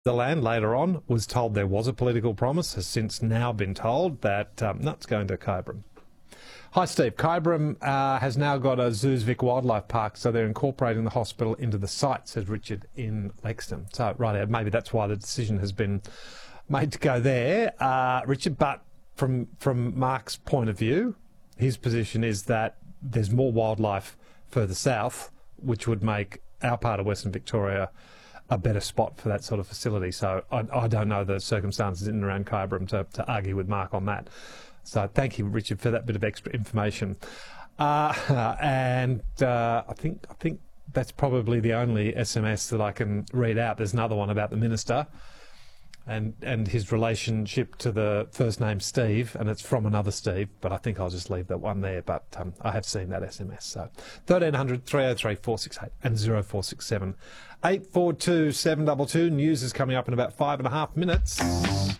the land later on, was told there was a political promise, has since now been told that no, it's going to Kyabram. Hi, Steve. Kyabram has now got a Zoos Vic Wildlife Park, so they're incorporating the hospital into the site, says Richard in Lexington. So, right, maybe that's why the decision has been made to go there, Richard. But from Mark's point of view, his position is that there's more wildlife further south, which would make our part of Western Victoria a better spot for that sort of facility. So I don't know the circumstances in and around Kyabram to argue with Mark on that. So thank you, Richard, for that bit of extra information. And I think that's probably the only SMS that I can read out. There's another one about the minister and his relationship to the first name Steve, and it's from another Steve, but I think I'll just leave that one there. But I have seen that SMS. So 1300 303 468 and 0467 842 722. News is coming up in about 5.5 minutes.